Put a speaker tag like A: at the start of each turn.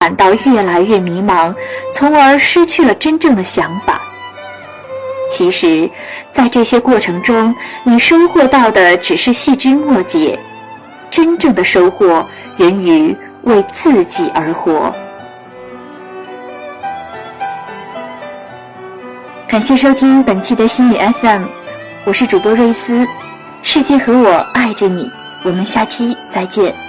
A: 感到越来越迷茫，从而失去了真正的想法。其实，在这些过程中，你收获到的只是细枝末节，真正的收获源于为自己而活。感谢收听本期的心理 FM， 我是主播瑞斯，世界和我爱着你，我们下期再见。